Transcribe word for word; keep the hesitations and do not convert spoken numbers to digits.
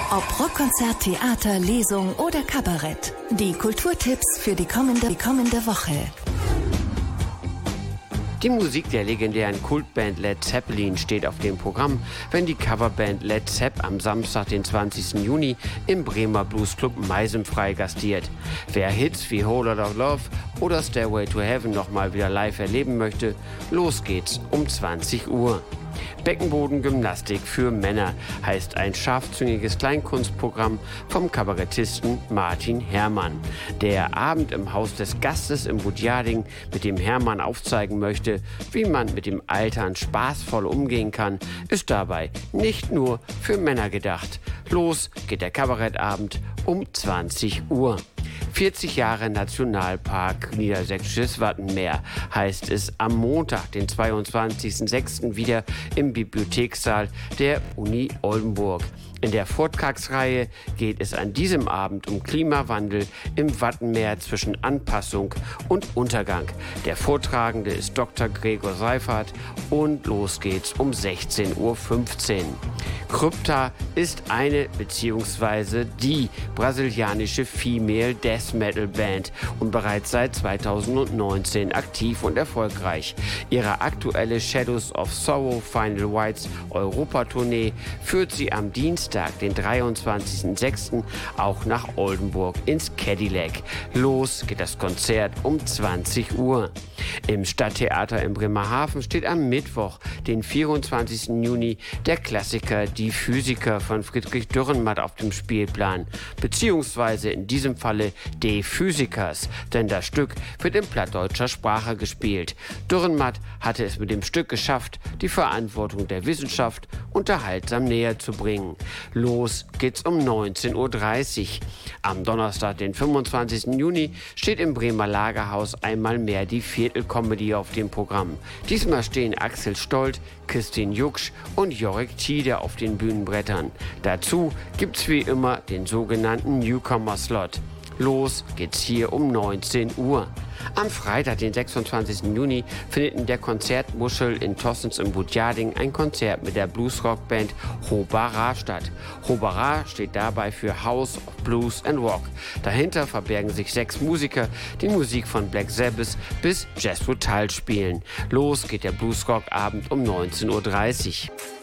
Ob Rockkonzert, Theater, Lesung oder Kabarett. Die Kulturtipps für die kommende, die kommende Woche. Die Musik der legendären Kultband Led Zeppelin steht auf dem Programm, wenn die Coverband Led Zepp am Samstag, den zwanzigsten Juni, im Bremer Bluesclub Meisenfrei gastiert. Wer Hits wie Whole Lotta Love oder Stairway to Heaven nochmal wieder live erleben möchte, los geht's um zwanzig Uhr. Beckenbodengymnastik für Männer heißt ein scharfzüngiges Kleinkunstprogramm vom Kabarettisten Martin Herrmann. Der Abend im Haus des Gastes im Budjading, mit dem Herrmann aufzeigen möchte, wie man mit dem Altern spaßvoll umgehen kann, ist dabei nicht nur für Männer gedacht. Los geht der Kabarettabend um zwanzig Uhr. vierzig Jahre Nationalpark Niedersächsisches Wattenmeer heißt es am Montag, den zweiundzwanzigsten sechsten wieder im Bibliothekssaal der Uni Oldenburg. In der Vortragsreihe geht es an diesem Abend um Klimawandel im Wattenmeer zwischen Anpassung und Untergang. Der Vortragende ist Doktor Gregor Seifert und los geht's um sechzehn Uhr fünfzehn. Krypta ist eine bzw. die brasilianische Female Death Metal Band und bereits seit zweitausendneunzehn aktiv und erfolgreich. Ihre aktuelle Shadows of Sorrow Final Rites Europatournee führt sie am Dienstag, den dreiundzwanzigsten sechsten auch nach Oldenburg ins Cadillac. Los geht das Konzert um zwanzig Uhr. Im Stadttheater in Bremerhaven steht am Mittwoch, den vierundzwanzigsten Juni, der Klassiker Die Physiker von Friedrich Dürrenmatt auf dem Spielplan, beziehungsweise in diesem Falle De Physikers, denn das Stück wird in plattdeutscher Sprache gespielt. Dürrenmatt hatte es mit dem Stück geschafft, die Verantwortung der Wissenschaft unterhaltsam näher zu bringen. Los geht's um neunzehn Uhr dreißig. Am Donnerstag, den fünfundzwanzigsten Juni, steht im Bremer Lagerhaus einmal mehr die Viertel-Comedy auf dem Programm. Diesmal stehen Axel Stolt, Christine Jucksch und Jorik Tiede auf den Bühnenbrettern. Dazu gibt's wie immer den sogenannten Newcomer-Slot. Los geht's hier um neunzehn Uhr. Am Freitag, den sechsundzwanzigsten Juni, findet in der Konzertmuschel in Tossens im Budjading ein Konzert mit der Bluesrock-Band Hobara statt. Hobara steht dabei für House of Blues and Rock. Dahinter verbergen sich sechs Musiker, die Musik von Black Sabbath bis Jethro Tull spielen. Los geht der Bluesrock-Abend um neunzehn Uhr dreißig.